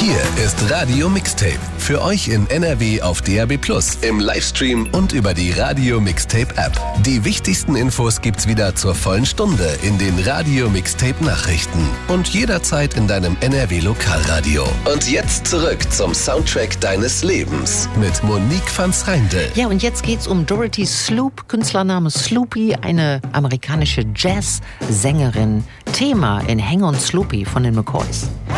Hier ist Radio Mixtape. Für euch in NRW auf DAB+, im Livestream und über die Radio Mixtape App. Die wichtigsten Infos gibt's wieder zur vollen Stunde in den Radio Mixtape Nachrichten und jederzeit in deinem NRW Lokalradio. Und jetzt zurück zum Soundtrack deines Lebens mit Monique van Schreindel. Ja, und jetzt geht's um Dorothy Sloop, Künstlername Sloopy, eine amerikanische Jazz-Sängerin. Thema in Hang on Sloopy von den McCoys.